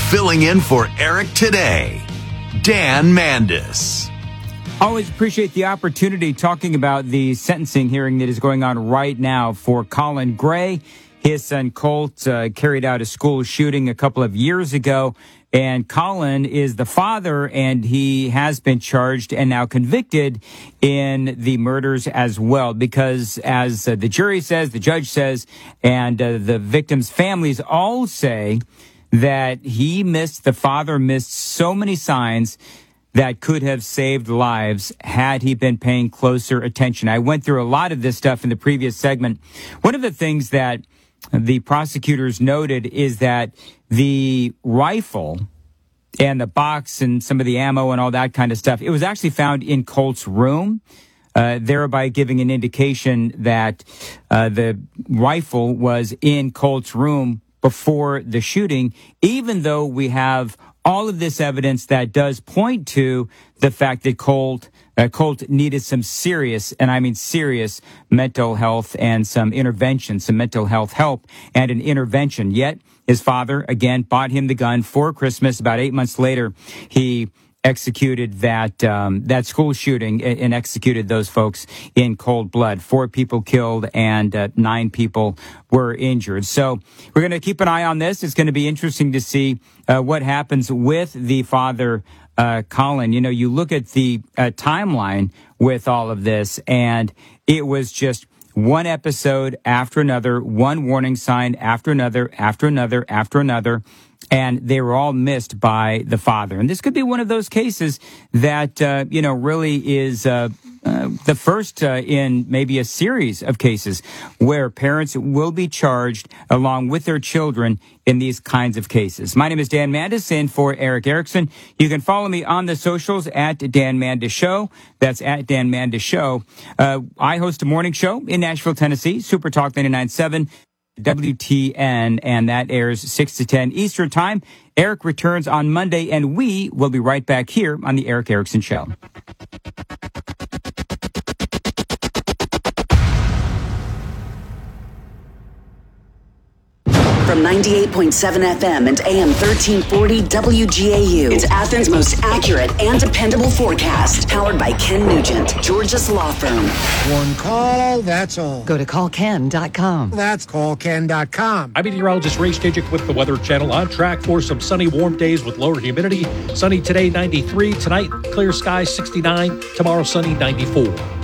Filling in for Eric today, Dan Mandis. Always appreciate the opportunity talking about the sentencing hearing that is going on right now for Colin Gray. His son Colt carried out a school shooting a couple of years ago, and Colin is the father, and he has been charged and now convicted in the murders as well, because as the jury says, the judge says, and the victims' families all say that the father missed so many signs that could have saved lives had he been paying closer attention. I went through a lot of this stuff in the previous segment. One of the things that the prosecutors noted is that the rifle and the box and some of the ammo and all that kind of stuff, it was actually found in Colt's room, thereby giving an indication that the rifle was in Colt's room before the shooting, even though we have all of this evidence that does point to the fact that Colt needed some serious, and I mean serious, mental health and some intervention, some mental health help and an intervention. Yet his father, again, bought him the gun for Christmas. About 8 months later, he executed that school shooting and executed those folks in cold blood. 4 people killed and 9 people were injured. So we're going to keep an eye on this. It's going to be interesting to see what happens with the father, Colin. You know, you look at the timeline with all of this, and it was just one episode after another, one warning sign after another, after another, after another. And they were all missed by the father. And this could be one of those cases that, really is the first in maybe a series of cases where parents will be charged along with their children in these kinds of cases. My name is Dan Mandis, in for Eric Erickson. You can follow me on the socials at Dan Mandis Show. That's at Dan Mandis Show. I host a morning show in Nashville, Tennessee, Super Talk 99.7. WTN, and that airs 6 to 10 Eastern Time. Eric returns on Monday, and we will be right back here on the Eric Erickson Show. From 98.7 FM and AM 1340 WGAU. It's Athens' most accurate and dependable forecast. Powered by Ken Nugent, Georgia's law firm. One call, that's all. Go to callken.com. That's callken.com. I'm meteorologist Ray Stajic with the Weather Channel, on track for some sunny, warm days with lower humidity. Sunny today, 93. Tonight, clear skies, 69. Tomorrow, sunny, 94.